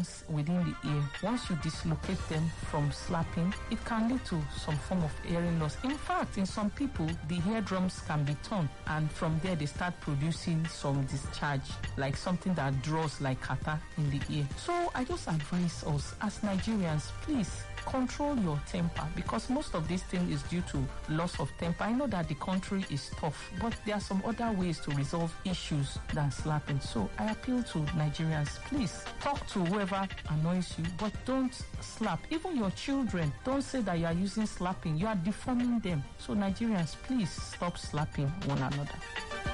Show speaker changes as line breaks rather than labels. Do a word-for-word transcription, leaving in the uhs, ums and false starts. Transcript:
bones within the ear. Once you dislocate them from slapping, it can lead to some form of hearing loss. In fact, in some people, the eardrums can be torn, and from there they start producing some discharge, like something that draws like catarrh in the ear. So I just advise us as Nigerians, please control your temper, because most of this thing is due to loss of temper. I know that the country is tough, but there are some other ways to resolve issues than slapping. So I appeal to Nigerians, please talk to whoever annoys you, but don't slap. Even your children, don't say that you are using slapping. You are deforming them. So Nigerians, please stop slapping one another.